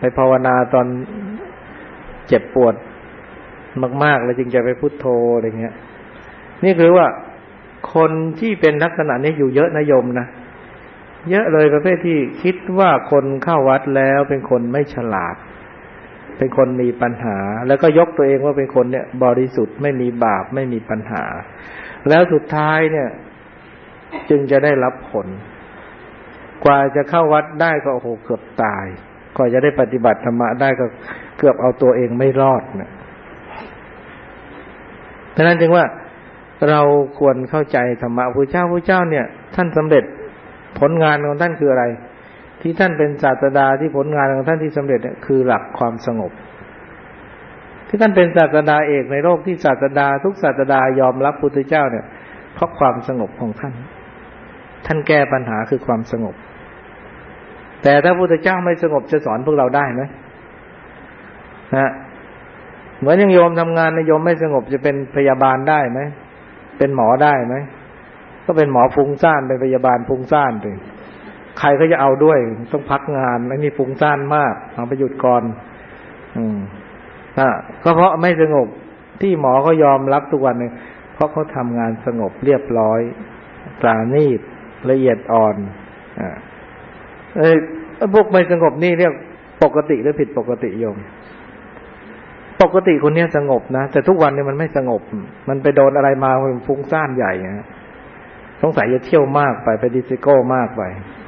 ภาวนาตอนเจ็บปวดมากๆแล้วจึงจะไปพุทโธอะไรเงี้ยนี่คือว่าคนที่เป็นลักษณะนี้อยู่เยอะนะโยมนะเยอะเลยประเภทที่คิดว่าคนเข้าวัดแล้วเป็นคนไม่ฉลาดเป็นคนมีปัญหาแล้วก็ยกตัวเองว่าเป็นคนเนี่ยบริสุทธิ์ไม่มีบาปไม่มีปัญหาแล้วสุดท้ายเนี่ยจึงจะได้รับผลกว่าจะเข้าวัดได้ก็โอ้โหเกือบตายกว่าจะได้ปฏิบัติธรรมะได้ก็เกือบเอาตัวเองไม่รอดเนี่ยฉะนั้นจึงว่าเราควรเข้าใจธรรมะพระเจ้าเนี่ยท่านสำเร็จผลงานของท่านคืออะไรที่ท่านเป็นศาสดาที่ผลงานของท่านที่สำเร็จเนี่ยคือหลักความสงบที่ท่านเป็นศาสดาเอกในโลกที่ศาสดาทุกศาสดายอมรับพุทธเจ้าเนี่ยเพราะความสงบของท่านแก้ปัญหาคือความสงบแต่ถ้าพุทธเจ้าไม่สงบจะสอนพวกเราได้ไหมนะเหมือนอย่างโยมทำงานในโยมไม่สงบจะเป็นพยาบาลได้ไหมเป็นหมอได้ไหมก็เป็นหมอฟุ้งซ่านเป็นพยาบาลฟุ้งซ่านเลยใครก็จะเอาด้วยต้องพักงานไม่มีฟุ้งซ่านมากเอาไปหยุดก่อนก็เพราะไม่สงบที่หมอเขายอมรับทุกวันนึงเพราะเขาทำงานสงบเรียบร้อยปราณีตละเอียดอ่อนพวกไม่สงบนี่เรียกปกติหรือผิดปกติโยมปกติคนนี้สงบนะแต่ทุกวันนี้มันไม่สงบมันไปโดนอะไรมามันฟุ้งซ่านใหญ่นะสงสัยจะเที่ยวมากไปดิสโก้มากไป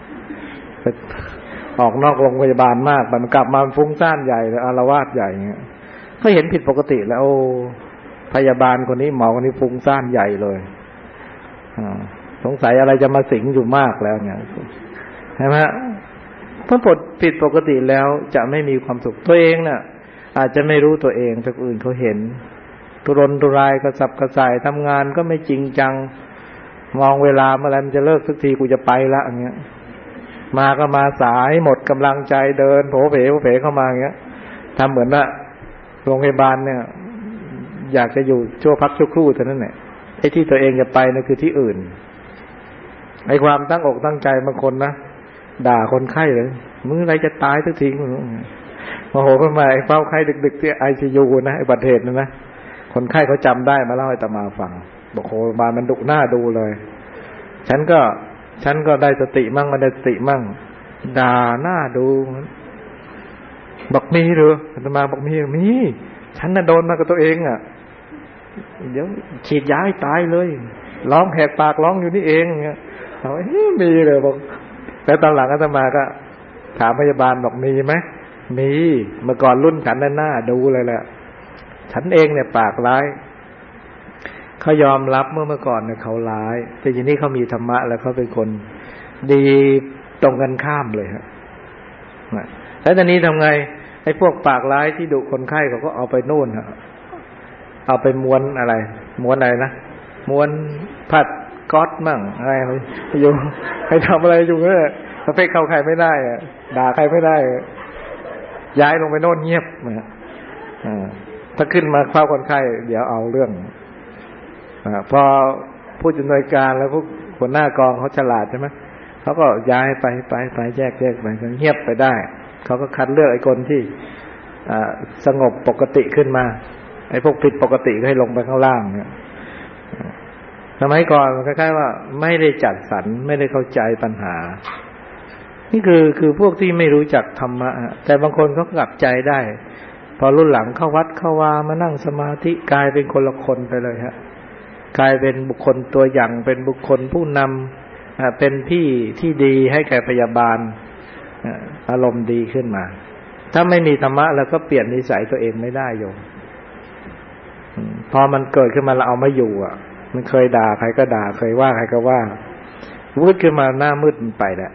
ออกนอกโรงพยาบาลมากไปมันกลับมาฟุ้งซ่านใหญ่เลยอาละวาดใหญ่เงี้ยเขาเห็นผิดปกติแล้วโอ้พยาบาลคนนี้หมอคนนี้ฟุ้งซ่านใหญ่เลยสงสัยอะไรจะมาสิงอยู่มากแล้วเนี่ยใช่ไหมเพราะผิดปกติแล้วจะไม่มีความสุขตัวเองน่ะอาจจะไม่รู้ตัวเองแต่คนอื่นเขาเห็นทุรนทุรายกระสับกระส่ายทำงานก็ไม่จริงจังมองเวลาเมื่อไรมันจะเลิกสักทีกูจะไปละอย่างเงี้ยมาก็มาสายหมดกำลังใจเดินโผเผเข้ามาอย่างเงี้ยทำเหมือนว่าโรงพยาบาลเนี่ยอยากจะอยู่ชั่วพักชั่วครู่เท่านั้นแหละไอ้ที่ตัวเองจะไปนั่นคือที่อื่นไอ้ความตั้งอกตั้งใจบางคนนะด่าคนไข้เลยมึงอะไรจะตายสักทีมึงโอ้โหก็มาไอ้เฝ้าไข้ดึกๆที่ ICU นะไอ้บัตรเหตุนะคนไข้เขาจำได้มาเล่าให้อาตมาฟังบอกโหมามันดุหน้าดูเลยฉันก็ได้สติมั่งไม่ได้สติมั่งด่าหน้าดูบอกมีหรืออาตมาบอกมีฉันน่ะโดนมากับตัวเองอ่ะเดี๋ยวฉีดยาให้ตายเลยร้องแหกปากร้องอยู่นี่เองเงี้ยเขามีเลยบอกแล้วตอนหลังอาตมาก็ถามพยาบาลบอกมีไหมมีเมื่อก่อนรุ่นฉันหน้าดูเลยแหละฉันเองเนี่ยปากร้ายเขายอมรับเมื่อก่อนเนี่ยเขาร้ายแต่ทีนี้เขามีธรรมะแล้วเขาเป็นคนดีตรงกันข้ามเลยฮะแล้วตอนนี้ทำไงไอ้พวกปากร้ายที่ดุคนไข้เขาก็เอาไปโน่นฮะเอาไปม้วนอะไรนะม้วนผัดก๊อตมั่งอะไรอยู่ให้ทำอะไรอยู่เนี่ยประเภทเข้าใครไม่ได้อะด่าใครไม่ได้ย้ายลงไปโน่นเงียบนะถ้าขึ้นมาเฝ้าคนไข้เดี๋ยวเอาเรื่องพอผู้จัดการแล้วพวกหัวหน้ากองเขาฉลาดใช่ไหมเขาก็ย้ายไปแยกไปเงียบไปได้เขาก็คัดเลือกไอ้คนที่สงบปกติขึ้นมาไอ้พวกผิดปกติก็ให้ลงไปข้างล่างเนี่ยสมัยก่อนคล้ายๆว่าไม่ได้จัดสรรไม่ได้เข้าใจปัญหานี่คือพวกที่ไม่รู้จักธรรมะแต่บางคนเขากลับใจได้พอรุ่นหลังเข้าวัดเข้าวามานั่งสมาธิกลายเป็นคนละคนไปเลยฮะกลายเป็นบุคคลตัวอย่างเป็นบุคคลผู้นำเป็นพี่ที่ดีให้แก่พยาบาลอารมณ์ดีขึ้นมาถ้าไม่มีธรรมะแล้วก็เปลี่ยนนิสัยตัวเองไม่ได้โยมพอมันเกิดขึ้นมาเราเอาไม่อยู่อ่ะมันเคยด่าใครก็ด่าเคยว่าใครก็ว่าวุ้ดขึ้นมาหน้ามืดมันไปแหละ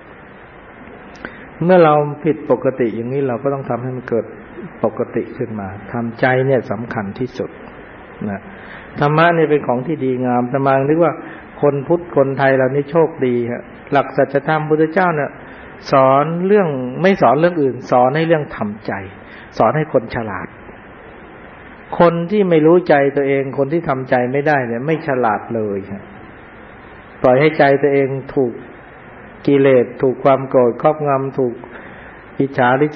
เมื่อเราผิดปกติอย่างนี้เราก็ต้องทำให้มันเกิดปกติขึ้นมาทำใจเนี่ยสำคัญที่สุดนะธรรมะนี่เป็นของที่ดีงามแต่มานึกว่าคนพุทธคนไทยเรานี่โชคดีฮะหลักสัจธรรมพุทธเจ้าเนี่ยสอนเรื่องไม่สอนเรื่องอื่นสอนให้เรื่องทำใจสอนให้คนฉลาดคนที่ไม่รู้ใจตัวเองคนที่ทำใจไม่ได้เนี่ยไม่ฉลาดเลยครับปล่อยให้ใจตัวเองถูกกิเลสถูกความโกรธครอบงำถูกอิจฉาริษ